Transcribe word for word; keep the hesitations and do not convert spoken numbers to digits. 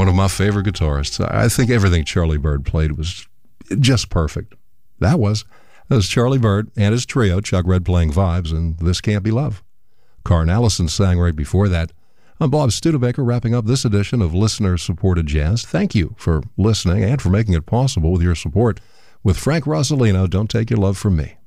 one of my favorite guitarists. I think everything Charlie Byrd played was just perfect. That was. That was Charlie Byrd and his trio, Chuck Red playing vibes, and This Can't Be Love. Carn Allison sang right before that. I'm Bob Studebaker, wrapping up this edition of Listener-Supported Jazz. Thank you for listening and for making it possible with your support. With Frank Rosalino, Don't Take Your Love From Me.